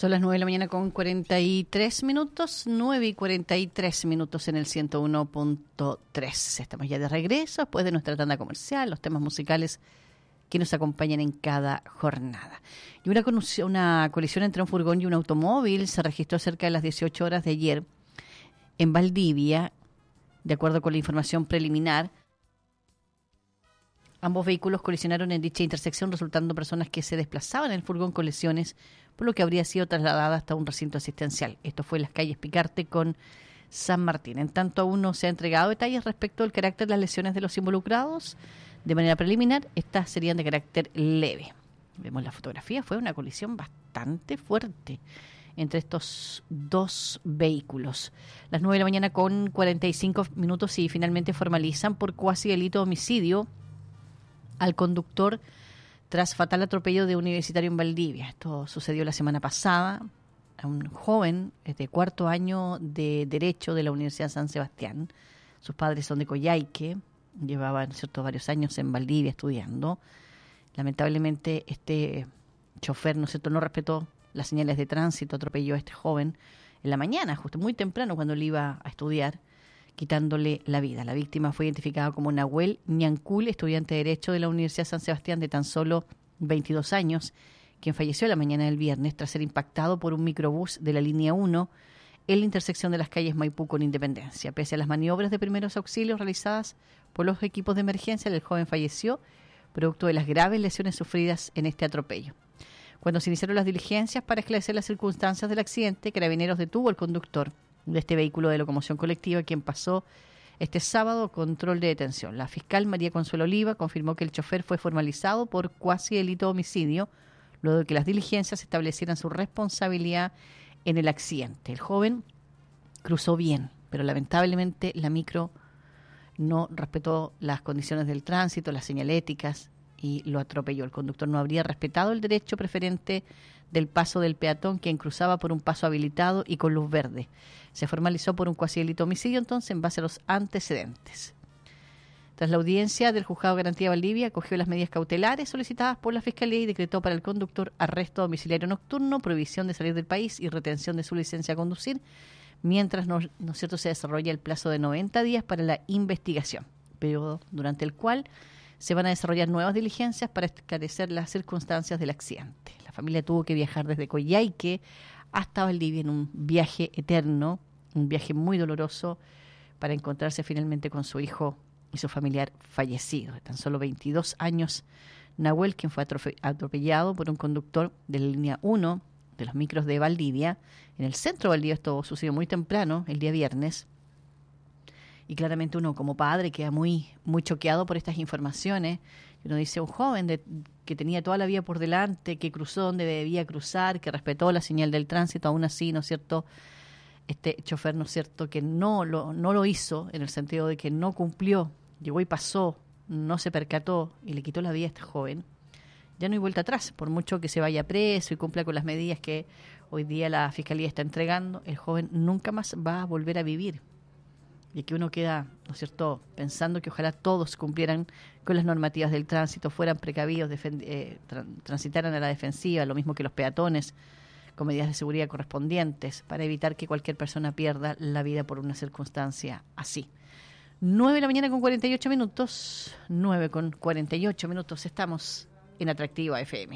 Son las 9 de la mañana con 43 minutos, 9 y 43 minutos en el 101.3. Estamos ya de regreso después de nuestra tanda comercial, los temas musicales que nos acompañan en cada jornada. Y una colisión entre un furgón y un automóvil se registró cerca de las 18 horas de ayer en Valdivia, de acuerdo con la información preliminar. Ambos vehículos colisionaron en dicha intersección, resultando personas que se desplazaban en el furgón con lesiones, por lo que habría sido trasladada hasta un recinto asistencial. Esto fue en las calles Picarte con San Martín. En tanto, aún no se han entregado detalles respecto al carácter de las lesiones de los involucrados. De manera preliminar, estas serían de carácter leve. Vemos la fotografía, fue una colisión bastante fuerte entre estos dos vehículos. Las 9 de la mañana con 45 minutos y finalmente formalizan por cuasi delito de homicidio al conductor tras fatal atropello de universitario en Valdivia. Esto sucedió la semana pasada a un joven de cuarto año de Derecho de la Universidad San Sebastián. Sus padres son de Coyhaique, llevaban varios años en Valdivia estudiando. Lamentablemente este chofer no respetó las señales de tránsito, atropelló a este joven en la mañana, justo muy temprano cuando él iba a estudiar, quitándole la vida. La víctima fue identificada como Nahuel Ñancul, estudiante de Derecho de la Universidad San Sebastián de tan solo 22 años, quien falleció la mañana del viernes tras ser impactado por un microbús de la línea 1 en la intersección de las calles Maipú con Independencia. Pese a las maniobras de primeros auxilios realizadas por los equipos de emergencia, el joven falleció producto de las graves lesiones sufridas en este atropello. Cuando se iniciaron las diligencias para esclarecer las circunstancias del accidente, Carabineros detuvo al conductor de este vehículo de locomoción colectiva, quien pasó este sábado control de detención. La fiscal María Consuelo Oliva confirmó que el chofer fue formalizado por cuasi delito de homicidio, luego de que las diligencias establecieran su responsabilidad en el accidente. El joven cruzó bien, pero lamentablemente la micro no respetó las condiciones del tránsito, las señaléticas, y lo atropelló. El conductor no habría respetado el derecho preferente del paso del peatón, quien cruzaba por un paso habilitado y con luz verde. Se formalizó por un cuasi delito de homicidio, entonces, en base a los antecedentes. Tras la audiencia del Juzgado de Garantía de Valdivia, acogió las medidas cautelares solicitadas por la Fiscalía y decretó para el conductor arresto domiciliario nocturno, prohibición de salir del país y retención de su licencia a conducir, mientras se desarrolla el plazo de 90 días para la investigación, periodo durante el cual se van a desarrollar nuevas diligencias para esclarecer las circunstancias del accidente. La familia tuvo que viajar desde Coyhaique hasta Valdivia en un viaje eterno, un viaje muy doloroso, para encontrarse finalmente con su hijo y su familiar fallecido. De tan solo 22 años, Nahuel, quien fue atropellado por un conductor de la línea 1 de los micros de Valdivia, en el centro de Valdivia. Esto sucedió muy temprano, el día viernes. Y claramente uno como padre queda muy choqueado por estas informaciones. Uno dice, un joven que tenía toda la vida por delante, que cruzó donde debía cruzar, que respetó la señal del tránsito, aún así, ¿no es cierto?, este chofer, ¿no es cierto?, que no lo hizo, en el sentido de que no cumplió, llegó y pasó, no se percató y le quitó la vida a este joven. Ya no hay vuelta atrás, por mucho que se vaya preso y cumpla con las medidas que hoy día la Fiscalía está entregando, el joven nunca más va a volver a vivir. Y aquí uno queda, ¿no es cierto?, pensando que ojalá todos cumplieran con las normativas del tránsito, fueran precavidos, transitaran a la defensiva, lo mismo que los peatones, con medidas de seguridad correspondientes, para evitar que cualquier persona pierda la vida por una circunstancia así. 9 de la mañana con 48 minutos, 9 con 48 minutos, estamos en Atractiva FM.